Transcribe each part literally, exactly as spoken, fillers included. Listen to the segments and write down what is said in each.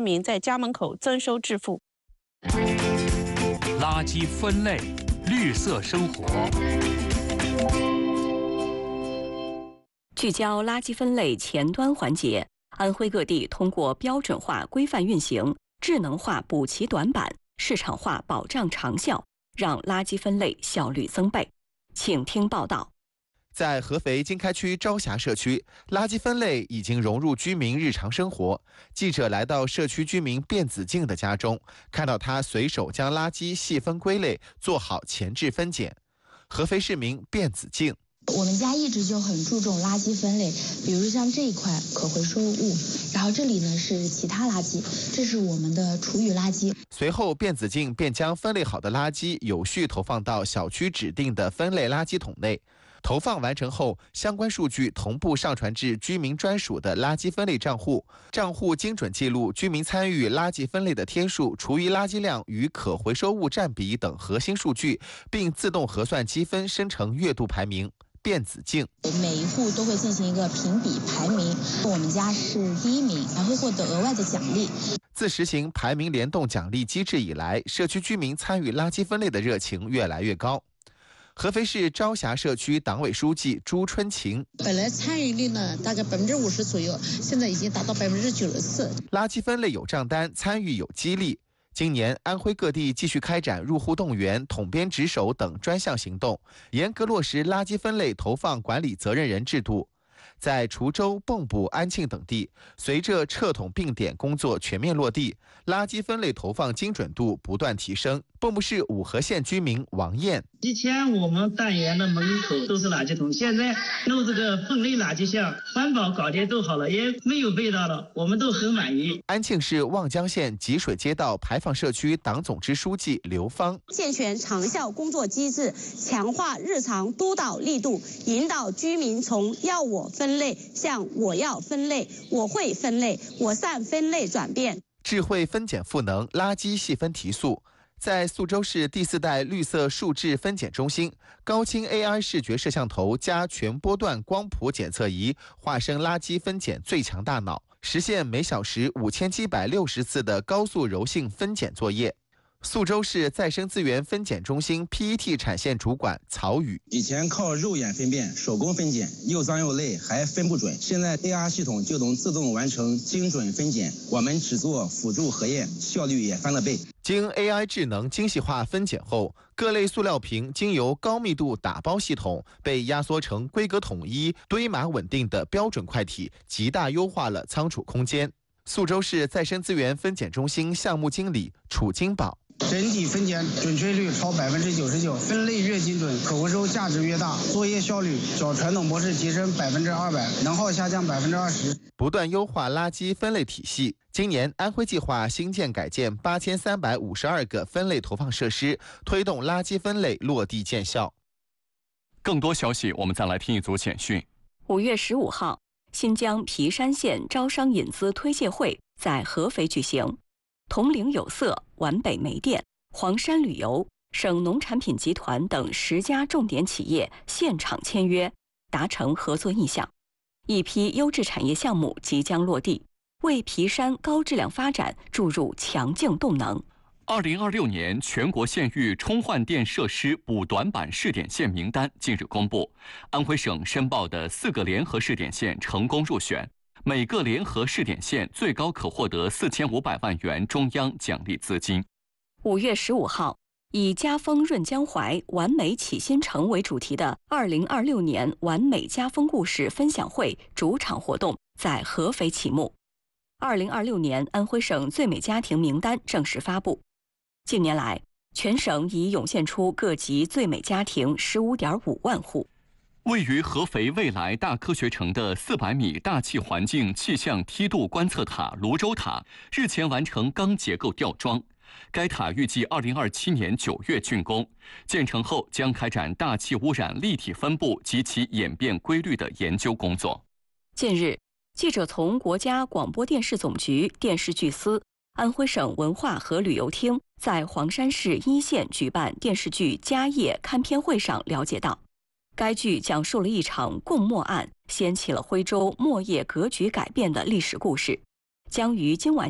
民在家门口增收致富。 垃圾分类，绿色生活。 聚焦垃圾分类前端环节，安徽各地通过标准化规范运行、智能化补齐短板、市场化保障长效，让垃圾分类效率增倍。请听报道。 在合肥经开区朝霞社区，垃圾分类已经融入居民日常生活。记者来到社区居民卞子静的家中，看到他随手将垃圾细分归类，做好前置分拣。合肥市民卞子静。 我们家一直就很注重垃圾分类，比如像这一块可回收物，然后这里呢是其他垃圾，这是我们的厨余垃圾。 随后，卞子静便将分类好的垃圾有序投放到小区指定的分类垃圾桶内。投放完成后，相关数据同步上传至居民专属的垃圾分类账户，账户精准记录居民参与垃圾分类的天数、厨余垃圾量与可回收物占比等核心数据，并自动核算积分，生成月度排名。卞子静， 每一户都会进行一个评比排名，我们家是第一名，还会获得额外的奖励。 自实行排名联动奖励机制以来，社区居民参与垃圾分类的热情越来越高。合肥市朝霞社区党委书记朱春晴， 本来参与率呢大概百分之五十左右，现在已经达到百分之九十四。 垃圾分类有账单，参与有激励。今年，安徽各地继续开展入户动员、统编值守等专项行动，严格落实垃圾分类投放管理责任人制度。在滁州、蚌埠、安庆等地，随着撤桶并点工作全面落地，垃圾分类投放精准度不断提升。蚌埠市五河县居民王艳， 以前我们单元的门口都是垃圾桶，现在弄这个分类垃圾箱，环保搞得都好了，也没有味道了，我们都很满意。 安庆市望江县吉水街道牌坊社区党总支书记刘芳， 健全长效工作机制，强化日常督导力度，引导居民从要我分类向我要分类、我会分类、我善分类转变。 智慧分拣赋能，垃圾细分提速。在宿州市第四代绿色数质分拣中心，高清 A I 视觉摄像头加全波段光谱检测仪，化身垃圾分拣最强大脑，实现每小时五千七百六十次的高速柔性分拣作业。宿州市再生资源分拣中心 P E T 产线主管曹宇， 以前靠肉眼分辨、手工分拣，又脏又累，还分不准。现在 A R 系统就能自动完成精准分拣，我们只做辅助核验，效率也翻了倍。 经 A I 智能精细化分拣后，各类塑料瓶经由高密度打包系统被压缩成规格统一、堆码稳定的标准块体，极大优化了仓储空间。宿州市再生资源分拣中心项目经理楚金宝， 整体分拣准确率超百分之九十九，分类越精准，可回收价值越大，作业效率较传统模式提升百分之二百，能耗下降百分之二十。 不断优化垃圾分类体系。今年，安徽计划新建改建八千三百五十二个分类投放设施，推动垃圾分类落地见效。 更多消息，我们再来听一组简讯。 五月十五号，新疆皮山县招商引资推介会在合肥举行。铜陵有色、皖北煤电、黄山旅游、省农产品集团等十家重点企业现场签约，达成合作意向。一批优质产业项目即将落地，为皮山高质量发展注入强劲动能。 二零二六年全国县域充换电设施补短板试点县名单近日公布，安徽省申报的四个联合试点县成功入选。每个联合试点县最高可获得四千五百万元中央奖励资金。 五月十五号，以家风润江淮，完美启新城为主题的二零二六年完美家风故事分享会主场活动在合肥启幕。二零二六年安徽省最美家庭名单正式发布。近年来，全省已涌现出各级最美家庭十五点五万户。 位于合肥未来大科学城的四百米大气环境气象梯度观测塔泸州塔日前完成钢结构吊装，该塔预计二零二七年九月竣工，建成后将开展大气污染立体分布及其演变规律的研究工作。 近日，记者从国家广播电视总局电视剧司、安徽省文化和旅游厅在黄山市一线举办电视剧家业看片会上了解到，该剧讲述了一场共墨案掀起了徽州墨业格局改变的历史故事，将于今晚起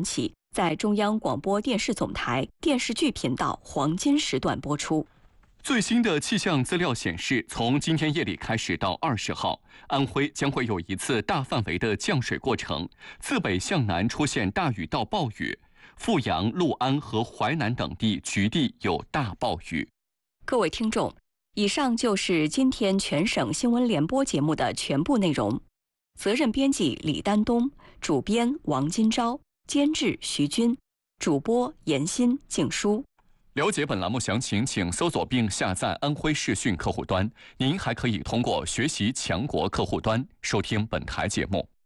在中央广播电视总台电视剧频道黄金时段播出。 最新的气象资料显示，从今天夜里开始到二十号，安徽将会有一次大范围的降水过程，自北向南出现大雨到暴雨，阜阳、六安和淮南等地局地有大暴雨。 各位听众，以上就是今天全省新闻联播节目的全部内容。责任编辑李丹东，主编王金钊，监制徐军，主播严欣、静舒。 了解本栏目详情，请搜索并下载安徽视讯客户端。您还可以通过学习强国客户端收听本台节目。